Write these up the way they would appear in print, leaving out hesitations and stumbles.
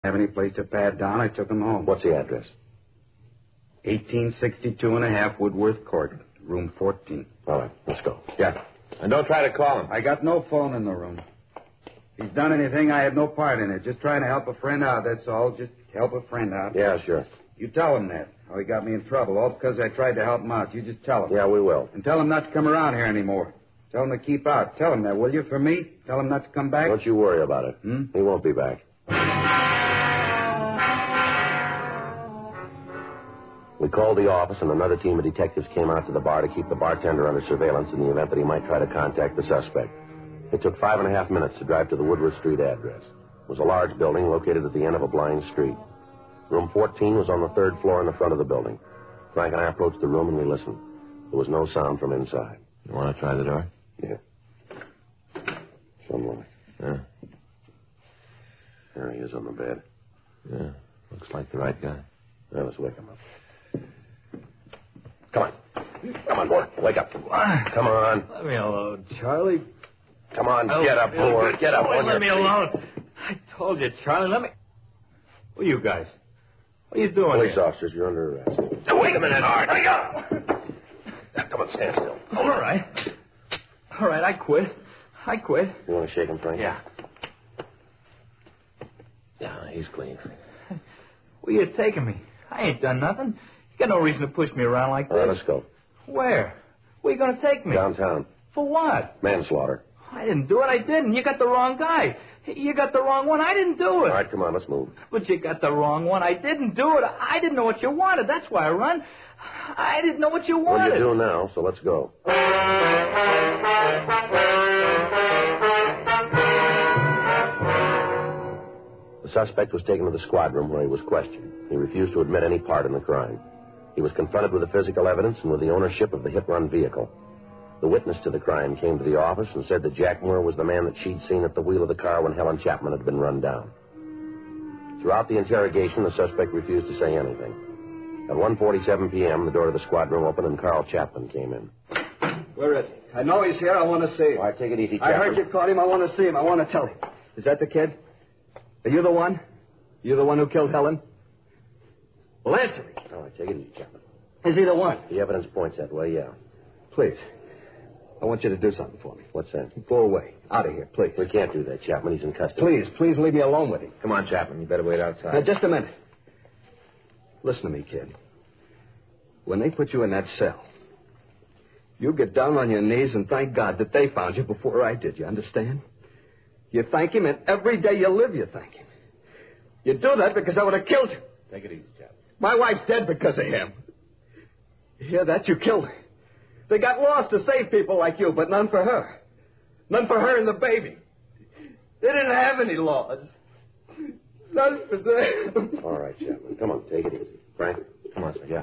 Have any place to pad down, I took him home. What's the address? 1862 and a half Woodworth Court, room 14. All right, let's go. Yeah. And don't try to call him. I got no phone in the room. If he's done anything, I had no part in it. Just trying to help a friend out, that's all. Just help a friend out. Yeah, sure. You tell him that. How he got me in trouble, all because I tried to help him out. You just tell him. Yeah, we will. And tell him not to come around here anymore. Tell him to keep out. Tell him that, will you, for me? Tell him not to come back. Don't you worry about it. He won't be back. We called the office, and another team of detectives came out to the bar to keep the bartender under surveillance in the event that he might try to contact the suspect. It took 5.5 minutes to drive to the Woodward Street address. It was a large building located at the end of a blind street. Room 14 was on the third floor in the front of the building. Frank and I approached the room, and we listened. There was no sound from inside. You want to try the door? Yeah. Some light. Yeah. There he is on the bed. Yeah. Looks like the right guy. Well, let's wake him up. Come on. Come on, boy. Wake up. Come on. Let me alone, Charlie. Come on, get up, boy. Get up. Let me alone. I told you, Charlie, let me... Who are you guys? What are you doing Police here? officers, you're under arrest. Now, wait a minute, Art. Hurry up. Now, come on, stand still. All right. All right, I quit. You want to shake him, Frank? Yeah. Yeah, he's clean. Where you taking me? I ain't done nothing. You got no reason to push me around like this. All right, let's go. Where? Where you going to take me? Downtown. For what? Manslaughter. I didn't do it. I didn't. You got the wrong guy. You got the wrong one. I didn't do it. All right, come on, let's move. But you got the wrong one. I didn't do it. I didn't know what you wanted. That's why I run. I didn't know what you wanted. Well, you do now, so let's go. The suspect was taken to the squad room where he was questioned. He refused to admit any part in the crime. He was confronted with the physical evidence and with the ownership of the hit-run vehicle. The witness to the crime came to the office and said that Jack Moore was the man that she'd seen at the wheel of the car when Helen Chapman had been run down. Throughout the interrogation, the suspect refused to say anything. At 1:47 p.m., the door of the squad room opened and Carl Chapman came in. Where is he? I know he's here. I want to see him. All right, take it easy, Chapman. I heard you caught him. I want to see him. I want to tell him. Is that the kid? Are you the one? You the one who killed Helen? Well, answer me. All right, take it easy, Chapman. Is he the one? The evidence points that way, yeah. Please. I want you to do something for me. What's that? Go away. Out of here, please. We can't do that, Chapman. He's in custody. Please leave me alone with him. Come on, Chapman. You better wait outside. Now, just a minute. Listen to me, kid. When they put you in that cell, you get down on your knees and thank God that they found you before I did. You understand? You thank him, and every day you live, you thank him. You do that because I would have killed you. Take it easy, Chapman. My wife's dead because of him. You hear that? You killed her. They got lost to save people like you, but none for her. None for her and the baby. They didn't have any laws. None for them. All right, Chapman. Come on, take it easy. Frank, come on, sir. Yeah.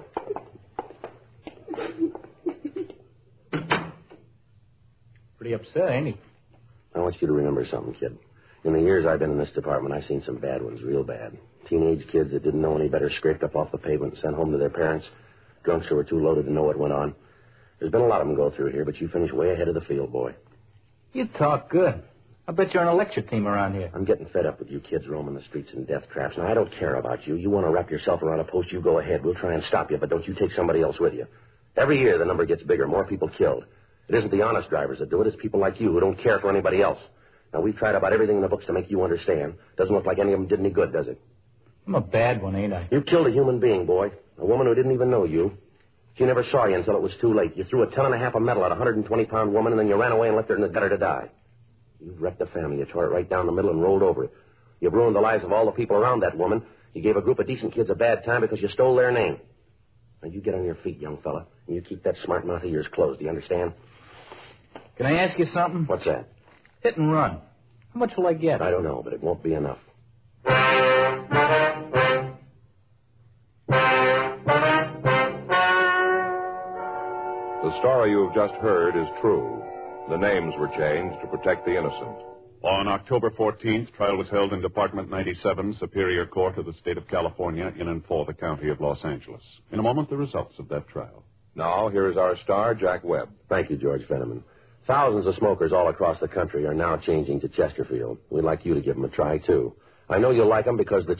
Pretty upset, ain't he? I want you to remember something, kid. In the years I've been in this department, I've seen some bad ones, real bad. Teenage kids that didn't know any better scraped up off the pavement and sent home to their parents. Drunks who were too loaded to know what went on. There's been a lot of them go through here, but you finished way ahead of the field, boy. You talk good. I bet you're on a lecture team around here. I'm getting fed up with you kids roaming the streets in death traps. Now, I don't care about you. You want to wrap yourself around a post, you go ahead. We'll try and stop you, but don't you take somebody else with you. Every year, the number gets bigger, more people killed. It isn't the honest drivers that do it. It's people like you who don't care for anybody else. Now, we've tried about everything in the books to make you understand. Doesn't look like any of them did any good, does it? I'm a bad one, ain't I? You killed a human being, boy. A woman who didn't even know you. She never saw you until it was too late. You threw a 10.5 of metal at a 120-pound woman, and then you ran away and left her in the gutter to die. You wrecked the family. You tore it right down the middle and rolled over it. You've ruined the lives of all the people around that woman. You gave a group of decent kids a bad time because you stole their name. Now, you get on your feet, young fella, and you keep that smart mouth of yours closed. Do you understand? Can I ask you something? What's that? Hit and run. How much will I get? I don't know, but it won't be enough. The story you have just heard is true. The names were changed to protect the innocent. On October 14th, trial was held in Department 97, Superior Court of the State of California, in and for the County of Los Angeles. In a moment, the results of that trial. Now, here is our star, Jack Webb. Thank you, George Fenneman. Thousands of smokers all across the country are now changing to Chesterfield. We'd like you to give them a try, too. I know you'll like them because the